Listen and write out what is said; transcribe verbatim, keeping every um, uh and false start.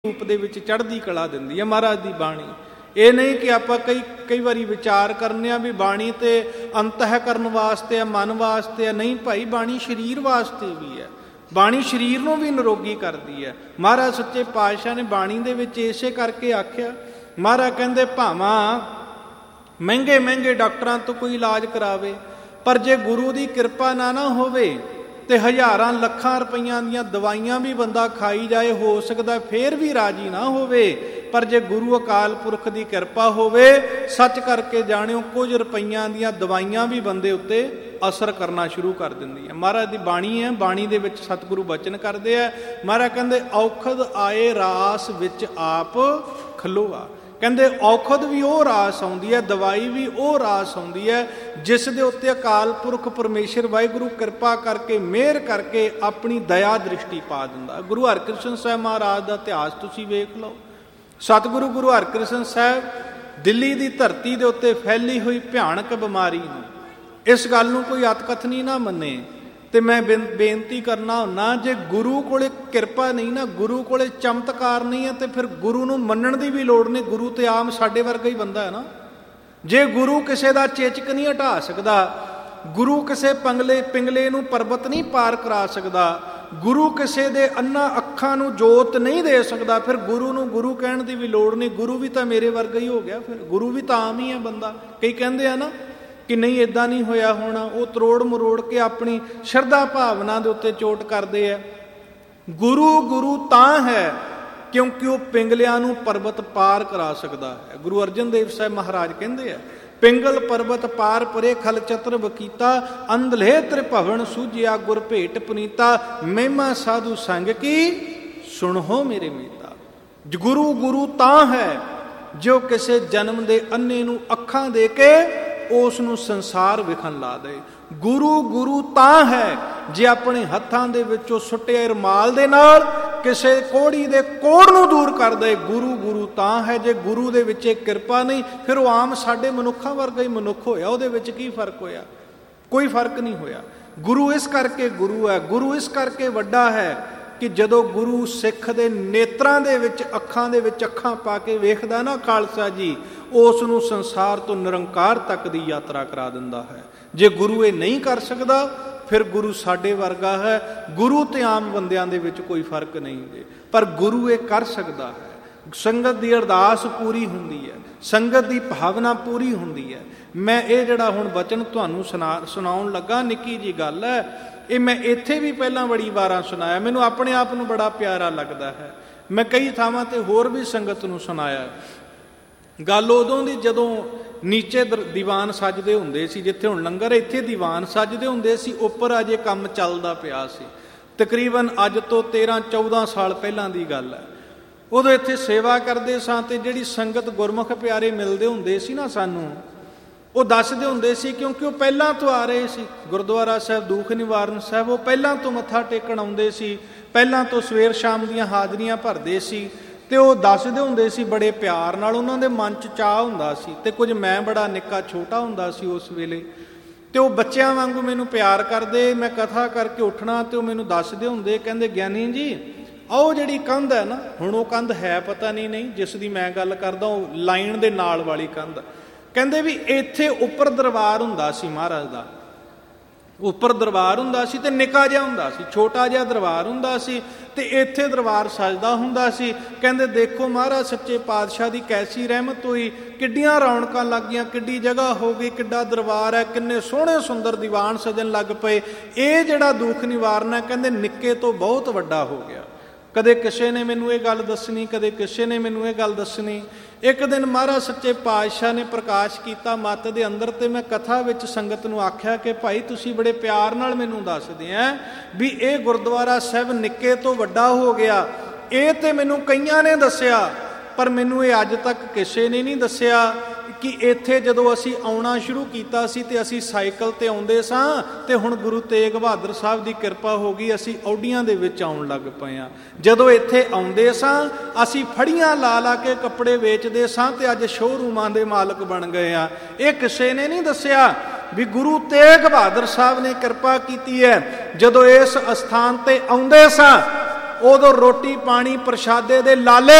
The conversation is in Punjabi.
ਰੂਪ ਦੇ ਵਿੱਚ ਚੜ੍ਹਦੀ ਕਲਾ ਦਿੰਦੀ ਹੈ ਮਹਾਰਾਜ ਦੀ ਬਾਣੀ। ਇਹ ਨਹੀਂ ਕਿ ਆਪਾਂ ਕਈ ਕਈ ਵਾਰੀ ਵਿਚਾਰ ਕਰਨੇ ਆ ਵੀ ਬਾਣੀ ਤੇ ਅੰਤਹਿਕਰਨ ਵਾਸਤੇ ਆ, ਮਨ ਵਾਸਤੇ ਆ। ਨਹੀਂ ਭਾਈ, ਬਾਣੀ ਸਰੀਰ ਵਾਸਤੇ ਵੀ ਹੈ। ਬਾਣੀ ਸਰੀਰ ਨੂੰ ਵੀ ਨਿਰੋਗੀ ਕਰਦੀ ਹੈ। ਮਹਾਰਾਜ ਸੱਚੇ ਪਾਤਸ਼ਾਹ ਨੇ ਬਾਣੀ ਦੇ ਵਿੱਚ ਇਸੇ ਕਰਕੇ ਆਖਿਆ। ਮਹਾਰਾਜ ਕਹਿੰਦੇ ਭਾਵਾਂ ਮਹਿੰਗੇ ਮਹਿੰਗੇ ਡਾਕਟਰਾਂ ਤੋਂ ਕੋਈ ਇਲਾਜ ਕਰਾਵੇ, ਪਰ ਜੇ ਗੁਰੂ ਦੀ ਕਿਰਪਾ ਨਾ ਨਾ ਹੋਵੇ ਤੇ ਹਜ਼ਾਰਾਂ ਲੱਖਾਂ ਰੁਪਈਆਂ ਦੀਆਂ ਦਵਾਈਆਂ ਵੀ ਬੰਦਾ ਖਾਈ ਜਾਏ, ਹੋ ਸਕਦਾ ਫੇਰ ਵੀ ਰਾਜੀ ਨਾ ਹੋਵੇ। ਪਰ ਜੇ ਗੁਰੂ ਅਕਾਲ ਪੁਰਖ ਦੀ ਕਿਰਪਾ ਹੋਵੇ, ਸੱਚ ਕਰਕੇ ਜਾਣਿਓ ਕੁਝ ਰੁਪਈਆਂ ਦੀਆਂ ਦਵਾਈਆਂ ਵੀ ਬੰਦੇ ਉੱਤੇ ਅਸਰ ਕਰਨਾ ਸ਼ੁਰੂ ਕਰ ਦਿੰਦੀ ਹੈ। ਮਹਾਰਾਜ ਦੀ ਬਾਣੀ ਹੈ, ਬਾਣੀ ਦੇ ਵਿੱਚ ਸਤਿਗੁਰੂ ਬਚਨ ਕਰਦੇ ਆ। ਮਹਾਰਾਜ ਕਹਿੰਦੇ ਔਖਦ ਆਏ ਰਾਸ ਵਿੱਚ ਆਪ ਖਲੋਆ। ਕਹਿੰਦੇ ਔਖਦ ਵੀ ਉਹ ਰਾਸ ਆਉਂਦੀ ਹੈ, ਦਵਾਈ ਵੀ ਉਹ ਰਾਸ ਆਉਂਦੀ ਹੈ ਜਿਸ ਦੇ ਉੱਤੇ ਅਕਾਲ ਪੁਰਖ ਪਰਮੇਸ਼ਰ ਵਾਹਿਗੁਰੂ ਕਿਰਪਾ ਕਰਕੇ ਮਿਹਰ ਕਰਕੇ ਆਪਣੀ ਦਇਆ ਦ੍ਰਿਸ਼ਟੀ ਪਾ ਦਿੰਦਾ। ਗੁਰੂ ਹਰਿਕ੍ਰਿਸ਼ਨ ਸਾਹਿਬ ਮਹਾਰਾਜ ਦਾ ਇਤਿਹਾਸ ਤੁਸੀਂ ਵੇਖ ਲਓ। ਸਤਿਗੁਰੂ ਗੁਰੂ ਹਰਿਕ੍ਰਿਸ਼ਨ ਸਾਹਿਬ ਦਿੱਲੀ ਦੀ ਧਰਤੀ ਦੇ ਉੱਤੇ ਫੈਲੀ ਹੋਈ ਭਿਆਨਕ ਬਿਮਾਰੀ ਨੂੰ, ਇਸ ਗੱਲ ਨੂੰ ਕੋਈ ਅਤਕਥਨੀ ਨਾ ਮੰਨੇ ਤੇ ਮੈਂ ਬੇਨਤੀ ਕਰਨਾ ਹੁੰਨਾ, ਜੇ ਗੁਰੂ ਕੋਲੇ ਕਿਰਪਾ ਨਹੀਂ ਨਾ, ਗੁਰੂ ਕੋਲੇ ਚਮਤਕਾਰ ਨਹੀਂ ਹੈ, ਤੇ ਫਿਰ ਗੁਰੂ ਨੂੰ ਮੰਨਣ ਦੀ ਵੀ ਲੋੜ ਨਹੀਂ। ਗੁਰੂ ਤੇ ਆਮ ਸਾਡੇ ਵਰਗਾ ਹੀ ਬੰਦਾ ਹੈ ਨਾ। ਜੇ ਗੁਰੂ ਕਿਸੇ ਦਾ ਚੇਚਕ ਨਹੀਂ ਹਟਾ ਸਕਦਾ, ਗੁਰੂ ਕਿਸੇ ਪੰਗਲੇ ਪਿੰਗਲੇ ਨੂੰ ਪਰਬਤ ਨਹੀਂ ਪਾਰ ਕਰਾ ਸਕਦਾ, ਗੁਰੂ ਕਿਸੇ ਦੇ ਅੰਨਾ ਅੱਖਾਂ ਨੂੰ ਜੋਤ ਨਹੀਂ ਦੇ ਸਕਦਾ, ਫਿਰ ਗੁਰੂ ਨੂੰ ਗੁਰੂ ਕਹਿਣ ਦੀ ਵੀ ਲੋੜ ਨਹੀਂ। ਗੁਰੂ ਵੀ ਤਾਂ ਮੇਰੇ ਵਰਗਾ ਹੀ ਹੋ ਗਿਆ, ਫਿਰ ਗੁਰੂ ਵੀ ਤਾਂ ਆਮ ਹੀ ਹੈ ਬੰਦਾ। ਕਈ ਕਹਿੰਦੇ ਆ ਨਾ ਕਿ ਨਹੀਂ ਇੱਦਾਂ ਨਹੀਂ ਹੋਇਆ ਹੋਣਾ, ਉਹ ਤਰੋੜ ਮਰੋੜ ਕੇ ਆਪਣੀ ਸ਼ਰਧਾ ਭਾਵਨਾ ਦੇ ਉੱਤੇ ਚੋਟ ਕਰਦੇ ਆ। ਗੁਰੂ ਗੁਰੂ ਤਾਂ ਹੈ ਕਿਉਂਕਿ ਉਹ ਪਿੰਗਲਿਆਂ ਨੂੰ ਪਰਬਤ ਪਾਰ ਕਰਾ ਸਕਦਾ ਹੈ। ਗੁਰੂ ਅਰਜਨ ਦੇਵ ਸਾਹਿਬ ਮਹਾਰਾਜ ਕਹਿੰਦੇ ਆ, ਪਿੰਗਲ ਪਰਬਤ ਪਾਰ ਪਰੇ ਖਲ ਚਤਰ ਬਕੀਤਾ, ਅੰਧਲੇ ਤ੍ਰਿਭਵਨ ਸੂਝਿਆ ਗੁਰ ਭੇਟ ਪੁਨੀਤਾ, ਮਹਿਮਾ ਸਾਧੂ ਸੰਗ ਕੀ ਸੁਣੋ ਮੇਰੇ ਮੀਤਾ। ਗੁਰੂ ਗੁਰੂ ਤਾਂ ਹੈ ਜੋ ਕਿਸੇ ਜਨਮ ਦੇ ਅੰਨੇ ਨੂੰ ਅੱਖਾਂ ਦੇ ਕੇ ਉਸ ਨੂੰ ਸੰਸਾਰ ਵਿਖਣ ਲਾ ਦੇ। ਗੁਰੂ ਗੁਰੂ ਤਾਂ ਹੈ ਜੇ ਆਪਣੇ ਹੱਥਾਂ ਦੇ ਵਿੱਚੋਂ ਸੁੱਟੇ ਰੁਮਾਲ ਦੇ ਨਾਲ ਕਿਸੇ ਕੋੜੀ ਦੇ ਕੋੜ ਨੂੰ ਦੂਰ ਕਰ ਦੇ। ਗੁਰੂ ਗੁਰੂ ਤਾਂ ਹੈ ਜੇ ਗੁਰੂ ਦੇ ਵਿੱਚ ਕਿਰਪਾ ਨਹੀਂ, ਫਿਰ ਉਹ ਆਮ ਸਾਡੇ ਮਨੁੱਖਾਂ ਵਰਗਾ ਹੀ ਮਨੁੱਖ ਹੋਇਆ। ਉਹਦੇ ਵਿੱਚ ਕੀ ਫਰਕ ਹੋਇਆ? ਕੋਈ ਫਰਕ ਨਹੀਂ ਹੋਇਆ। ਗੁਰੂ ਇਸ ਕਰਕੇ ਗੁਰੂ ਹੈ, ਗੁਰੂ ਇਸ ਕਰਕੇ ਵੱਡਾ ਹੈ ਕਿ ਜਦੋਂ ਗੁਰੂ ਸਿੱਖ ਦੇ ਨੇਤਰਾਂ ਦੇ ਵਿੱਚ, ਅੱਖਾਂ ਦੇ ਵਿੱਚ ਅੱਖਾਂ ਪਾ ਕੇ ਵੇਖਦਾ ਨਾ ਖਾਲਸਾ ਜੀ, ਉਸ ਨੂੰ ਸੰਸਾਰ ਤੋਂ ਨਿਰੰਕਾਰ ਤੱਕ ਦੀ ਯਾਤਰਾ ਕਰਾ ਦਿੰਦਾ ਹੈ। ਜੇ ਗੁਰੂ ਇਹ ਨਹੀਂ ਕਰ ਸਕਦਾ, ਫਿਰ ਗੁਰੂ ਸਾਡੇ ਵਰਗਾ ਹੈ। ਗੁਰੂ ਤੇ ਆਮ ਬੰਦਿਆਂ ਦੇ ਵਿੱਚ ਕੋਈ ਫਰਕ ਨਹੀਂ ਹੈ, ਪਰ ਗੁਰੂ ਇਹ ਕਰ ਸਕਦਾ ਹੈ। ਸੰਗਤ ਦੀ ਅਰਦਾਸ ਪੂਰੀ ਹੁੰਦੀ ਹੈ, ਸੰਗਤ ਦੀ ਭਾਵਨਾ ਪੂਰੀ ਹੁੰਦੀ ਹੈ। ਮੈਂ ਇਹ ਜਿਹੜਾ ਹੁਣ ਬਚਨ ਤੁਹਾਨੂੰ ਸੁਣਾ ਸੁਣਾਉਣ ਲੱਗਾ, ਨਿੱਕੀ ਜੀ ਗੱਲ ਹੈ, ਇਹ ਮੈਂ ਇੱਥੇ ਵੀ ਪਹਿਲਾਂ ਬੜੀ ਵਾਰਾਂ ਸੁਣਾਇਆ। ਮੈਨੂੰ ਆਪਣੇ ਆਪ ਨੂੰ ਬੜਾ ਪਿਆਰਾ ਲੱਗਦਾ ਹੈ। ਮੈਂ ਕਈ ਥਾਵਾਂ ਤੇ ਹੋਰ ਵੀ ਸੰਗਤ ਨੂੰ ਸੁਣਾਇਆ। ਗੱਲ ਉਦੋਂ ਦੀ ਜਦੋਂ ਨੀਚੇ ਦੀਵਾਨ ਸੱਜਦੇ ਹੁੰਦੇ ਸੀ, ਜਿੱਥੇ ਹੁਣ ਲੰਗਰ, ਇੱਥੇ ਦੀਵਾਨ ਸੱਜਦੇ ਹੁੰਦੇ ਸੀ। ਉੱਪਰ ਅਜੇ ਕੰਮ ਚੱਲਦਾ ਪਿਆ ਸੀ। ਤਕਰੀਬਨ ਅੱਜ ਤੋਂ ਤੇਰਾਂ ਚੌਦਾਂ ਸਾਲ ਪਹਿਲਾਂ ਦੀ ਗੱਲ ਹੈ। ਉਦੋਂ ਇੱਥੇ ਸੇਵਾ ਕਰਦੇ ਸਾਂ ਤੇ ਜਿਹੜੀ ਸੰਗਤ ਗੁਰਮੁਖ ਪਿਆਰੇ ਮਿਲਦੇ ਹੁੰਦੇ ਸੀ ਨਾ ਸਾਨੂੰ, ਉਹ ਦੱਸਦੇ ਹੁੰਦੇ ਸੀ, ਕਿਉਂਕਿ ਉਹ ਪਹਿਲਾਂ ਤੋਂ ਆ ਰਹੇ ਸੀ ਗੁਰਦੁਆਰਾ ਸਾਹਿਬ ਦੁੱਖ ਨਿਵਾਰਨ ਸਾਹਿਬ, ਉਹ ਪਹਿਲਾਂ ਤੋਂ ਮੱਥਾ ਟੇਕਣ ਆਉਂਦੇ ਸੀ, ਪਹਿਲਾਂ ਤੋਂ ਸਵੇਰ ਸ਼ਾਮ ਦੀਆਂ ਹਾਜ਼ਰੀਆਂ ਭਰਦੇ ਸੀ। ਤੇ ਉਹ ਦੱਸਦੇ ਹੁੰਦੇ ਸੀ ਬੜੇ ਪਿਆਰ ਨਾਲ, ਉਹਨਾਂ ਦੇ ਮਨ 'ਚ ਚਾਅ ਹੁੰਦਾ ਸੀ। ਤੇ ਕੁਝ ਮੈਂ ਬੜਾ ਨਿੱਕਾ ਛੋਟਾ ਹੁੰਦਾ ਸੀ ਉਸ ਵੇਲੇ, ਤੇ ਉਹ ਬੱਚਿਆਂ ਵਾਂਗੂ ਮੈਨੂੰ ਪਿਆਰ ਕਰਦੇ। ਮੈਂ ਕਥਾ ਕਰਕੇ ਉੱਠਣਾ ਤੇ ਉਹ ਮੈਨੂੰ ਦੱਸਦੇ ਹੁੰਦੇ, ਕਹਿੰਦੇ ਗਿਆਨੀ ਜੀ ਆਹ ਜਿਹੜੀ ਕੰਧ ਹੈ ਨਾ, ਹੁਣ ਉਹ ਕੰਧ ਹੈ ਪਤਾ ਨਹੀਂ ਨਹੀਂ ਜਿਸ ਦੀ ਮੈਂ ਗੱਲ ਕਰਦਾ, ਉਹ ਲਾਈਨ ਦੇ ਨਾਲ ਵਾਲੀ ਕੰਧ, ਕਹਿੰਦੇ ਵੀ ਇੱਥੇ ਉੱਪਰ ਦਰਬਾਰ ਹੁੰਦਾ ਸੀ ਮਹਾਰਾਜ ਦਾ। ਉੱਪਰ ਦਰਬਾਰ ਹੁੰਦਾ ਸੀ ਤੇ ਨਿੱਕਾ ਜਿਹਾ ਹੁੰਦਾ ਸੀ, ਛੋਟਾ ਜਿਹਾ ਦਰਬਾਰ ਹੁੰਦਾ ਸੀ, ਤੇ ਇੱਥੇ ਦਰਬਾਰ ਸਜਦਾ ਹੁੰਦਾ ਸੀ। ਕਹਿੰਦੇ ਦੇਖੋ ਮਹਾਰਾਜ ਸੱਚੇ ਪਾਤਸ਼ਾਹ ਦੀ ਕੈਸੀ ਰਹਿਮਤ ਹੋਈ, ਕਿੱਡੀਆਂ ਰੌਣਕਾਂ ਲੱਗ ਗਈਆਂ, ਕਿੱਡੀ ਜਗ੍ਹਾ ਹੋ ਗਈ, ਕਿੱਡਾ ਦਰਬਾਰ ਹੈ, ਕਿੰਨੇ ਸੋਹਣੇ ਸੁੰਦਰ ਦੀਵਾਨ ਸਜਣ ਲੱਗ ਪਏ। ਇਹ ਜਿਹੜਾ ਦੁੱਖ ਨਿਵਾਰਨ ਹੈ, ਕਹਿੰਦੇ ਨਿੱਕੇ ਤੋਂ ਬਹੁਤ ਵੱਡਾ ਹੋ ਗਿਆ। ਕਦੇ ਕਿਸੇ ਨੇ ਮੈਨੂੰ ਇਹ ਗੱਲ ਦੱਸਣੀ, ਕਦੇ ਕਿਸੇ ਨੇ ਮੈਨੂੰ ਇਹ ਗੱਲ ਦੱਸਣੀ। ਇੱਕ ਦਿਨ ਮਹਾਰਾਜ ਸੱਚੇ ਪਾਤਸ਼ਾਹ ਨੇ ਪ੍ਰਕਾਸ਼ ਕੀਤਾ ਮੱਤ ਦੇ ਅੰਦਰ, ਤੇ ਮੈਂ ਕਥਾ ਵਿੱਚ ਸੰਗਤ ਨੂੰ ਆਖਿਆ ਕਿ ਭਾਈ ਤੁਸੀਂ ਬੜੇ ਪਿਆਰ ਨਾਲ ਮੈਨੂੰ ਦੱਸਦੇ ਆ ਵੀ ਇਹ ਗੁਰਦੁਆਰਾ ਸਾਹਿਬ ਨਿੱਕੇ ਤੋਂ ਵੱਡਾ ਹੋ ਗਿਆ। ਇਹ ਤੇ ਮੈਨੂੰ ਕਈਆਂ ਨੇ ਦੱਸਿਆ, ਪਰ ਮੈਨੂੰ ਇਹ ਅੱਜ ਤੱਕ ਕਿਸੇ ਨੇ ਨਹੀਂ ਦੱਸਿਆ ਕਿ ਇੱਥੇ ਜਦੋਂ ਅਸੀਂ ਆਉਣਾ ਸ਼ੁਰੂ ਕੀਤਾ ਸੀ ਤੇ ਅਸੀਂ ਸਾਈਕਲ ਤੇ ਆਉਂਦੇ ਸਾਂ, ਤੇ ਹੁਣ ਗੁਰੂ ਤੇਗ ਬਹਾਦਰ ਸਾਹਿਬ ਦੀ ਕਿਰਪਾ ਹੋ ਗਈ, ਅਸੀਂ ਔਡੀਆਂ ਦੇ ਵਿੱਚ ਆਉਣ ਲੱਗ ਪਏ ਹਾਂ। ਜਦੋਂ ਇੱਥੇ ਆਉਂਦੇ ਸਾਂ ਅਸੀਂ ਫੜੀਆਂ ਲਾ ਲਾ ਕੇ ਕੱਪੜੇ ਵੇਚਦੇ ਸਾਂ, ਤੇ ਅੱਜ ਸ਼ੋਅਰੂਮਾਂ ਦੇ ਮਾਲਕ ਬਣ ਗਏ ਆ। ਇਹ ਕਿਸੇ ਨੇ ਨਹੀਂ ਦੱਸਿਆ ਵੀ ਗੁਰੂ ਤੇਗ ਬਹਾਦਰ ਸਾਹਿਬ ਨੇ ਕਿਰਪਾ ਕੀਤੀ ਹੈ। ਜਦੋਂ ਇਸ ਅਸਥਾਨ ਤੇ ਆਉਂਦੇ ਸਾਂ ਉਦੋਂ ਰੋਟੀ ਪਾਣੀ ਪ੍ਰਸ਼ਾਦੇ ਦੇ ਲਾਲੇ